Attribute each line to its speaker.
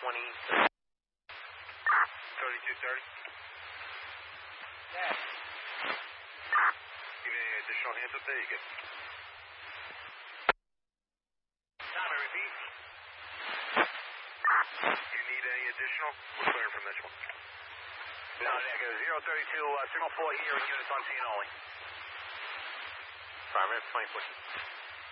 Speaker 1: 3230.
Speaker 2: Yeah.
Speaker 1: You need any additional hands up there? You good?
Speaker 2: Tommy, repeat.
Speaker 1: You need any additional? We're clear from this one.
Speaker 2: No, negative. 032, signal 4 here, units on scene only.
Speaker 1: Primary 24.